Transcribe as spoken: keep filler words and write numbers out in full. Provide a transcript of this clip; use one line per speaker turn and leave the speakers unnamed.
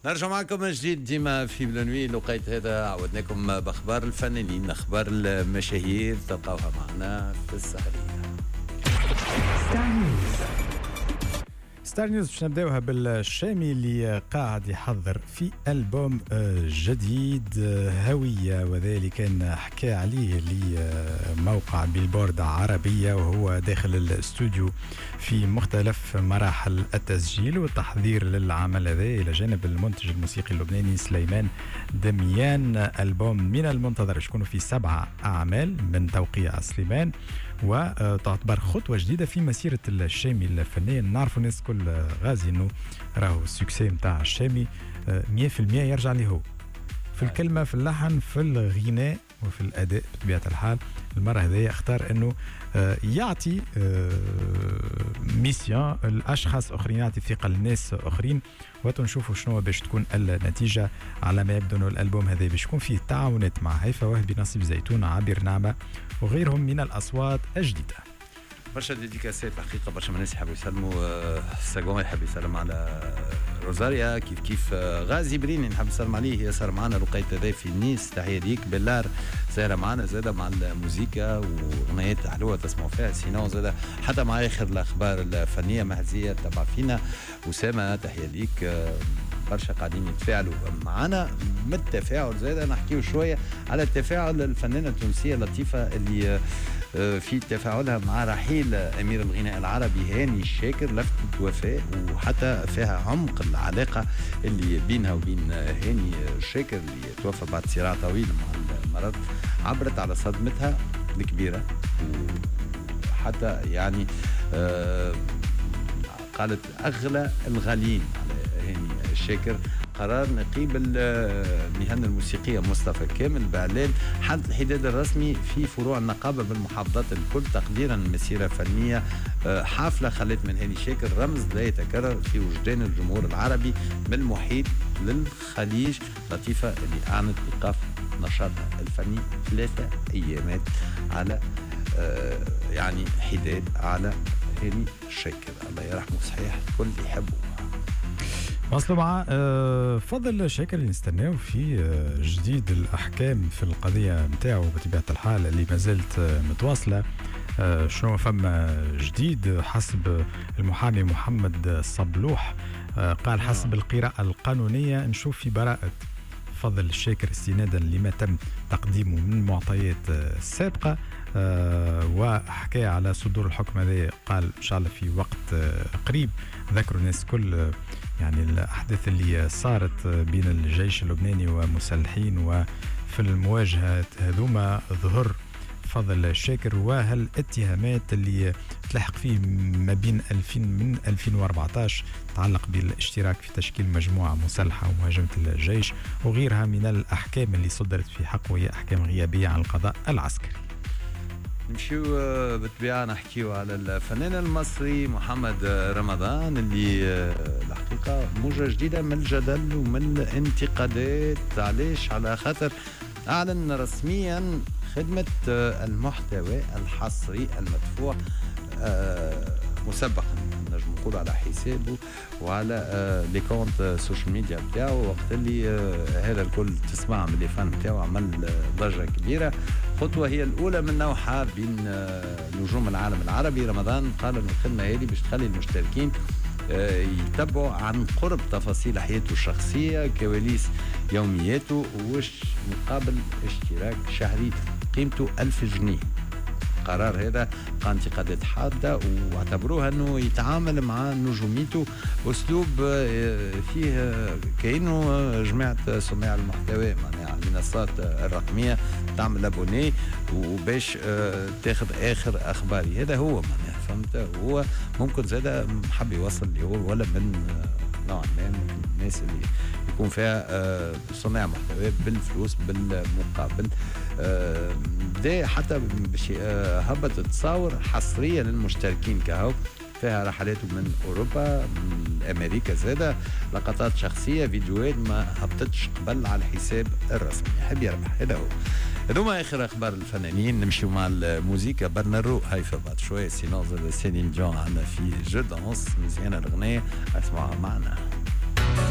نرجع معكم من جديد ديما في بلانوي. لقيت هذا عودناكم باخبار الفنانين، اخبار المشاهير تلقاوها معنا في السهريه.
ستار نيوز باش نبداوها بالشامي اللي قاعد يحضر في ألبوم جديد هوية، وذلك كان حكى عليه لموقع بيلبورد عربية وهو داخل الاستوديو في مختلف مراحل التسجيل والتحضير للعمل هذا، إلى جانب المنتج الموسيقي اللبناني سليمان دميان. ألبوم من المنتظر يكون في سبعة أعمال من توقيع سليمان، وتعتبر خطوة جديدة في مسيرة الشامي الفنية. نعرف الناس كل غازي انه راهو السكسي متاع الشامي مية في المية يرجع له هو في الكلمة، في اللحن، في الغناء وفي الأداء بطبيعة الحال. المرة هذه اختار أنه يعطي ميسيون الأشخاص أخرين، يعطي ثقة للناس أخرين، وتنشوفوا شنو باش تكون النتيجة. على ما يبدو أنه الألبوم هذا باش يكون فيه تعاونات مع هيفا وهبي، نصيب زيتون، عابر نعمة وغيرهم من الأصوات الجديدة.
برشا ديديكاسات الحقيقه، برشا من الناس يحبوا يسلموا. ساغون يحب يسلم على روزاريا، كيف كيف غازي بريني نحب نسلم عليه، يسهر معنا لقيت هذا في نيس، تحيه ليك. بلار سهره معنا زاده مع الموسيقى واغنيات حلوه تسمعوا فيها. سينو زاده حتى مع اخر الاخبار الفنيه مهزيه تبع فينا. اسامه تحيه ليك. برشا قاعدين يتفاعلوا معنا. من التفاعل زاده نحكيو شويه على التفاعل الفنانه التونسيه اللطيفه اللي في تفاعلها مع رحيل امير الغناء العربي هاني الشاكر، لفتة وفاء وحتى فيها عمق العلاقه اللي بينها وبين هاني الشاكر اللي توفى بعد صراع طويل مع المرض. عبرت على صدمتها الكبيره، وحتى يعني آه قالت اغلى الغاليين على هاني الشاكر. قرار نقيب المهن الموسيقية مصطفى كامل بإعلان حد الحداد الرسمي في فروع النقابة بالمحافظات الكل تقديرا لمسيرة فنية حافلة خلت من هاني شاكر رمز لا يتكرر في وجدان الجمهور العربي من المحيط للخليج. لطيفة اللي أعلنت إيقاف نشاطها الفني ثلاثة أيامات على يعني حداد على هاني شاكر، الله يرحمه. صحيح الكل يحبه.
واصلوا مع فضل شاكر اللي نستناو في جديد الأحكام في القضية متاعه بطبيعة الحال اللي ما زالت متواصلة. شنو فما جديد حسب المحامي محمد الصبلوح؟ قال حسب القراءة القانونية نشوف في براءة فضل الشاكر استنادا لما تم تقديمه من معطيات سابقة، أه وحكى على صدور الحكم هذا. قال إن شاء الله في وقت أه قريب. ذكروا الناس كل أه يعني الأحداث اللي صارت بين الجيش اللبناني ومسلحين وفي المواجهة هذوما ظهر فضل الشاكر وهالاتهامات اللي تلحق فيه ما بين ألفين من ألفين وأربعطاش تتعلق بالاشتراك في تشكيل مجموعة مسلحة ومهاجمة الجيش وغيرها من الأحكام اللي صدرت في حقه، وهي أحكام غيابية عن القضاء العسكري.
نمشيو بالطبيعة نحكيو على الفنان المصري محمد رمضان اللي الحقيقة موجة جديدة من الجدل ومن الانتقادات. علاش؟ على خاطر أعلن رسميا خدمة المحتوى الحصري المدفوع مسبقا، نجم نقول على حسابه وعلى لي كونت سوشيال ميديا بتاعه. وقت اللي هذا الكل تسمع من لي فان بتاعه عمل ضجة كبيرة. خطوة هي الأولى من نوعها بين نجوم العالم العربي. رمضان قال أن الخدمة هذه باش تخلي المشتركين يتبعوا عن قرب تفاصيل حياته الشخصية، كواليس يومياته، وش مقابل اشتراك شهري قيمته ألف جنيه. قرار هذا قام انتقادات حادة واعتبروها أنه يتعامل مع نجوميته أسلوب فيه كأنه جماعة صناع المحتوى معناها المنصات الرقمية تعمل أبوني وباش تاخذ آخر أخباري. هذا هو معناها فهمت. هو ممكن زاد حب يوصل اللي هو ولا من نوعا ما من الناس اللي يكون فيها صناع محتوى بالفلوس بالمقابل. ده حتى باش هبط تصاور حصرية للمشتركين كهو فيها رحلاته من أوروبا من أمريكا، زادة لقطات شخصية فيديوهات ما هبطتش قبل على الحساب الرسمي. يحب يربح. هذا هو. هذوما آخر أخبار الفنانين. نمشيو مع الموسيقى. برنارو هيفا بعد شوية. سينو زاد سيلين ديون عندنا في جو دانس مزيانة الأغنية. اسمعها معنا.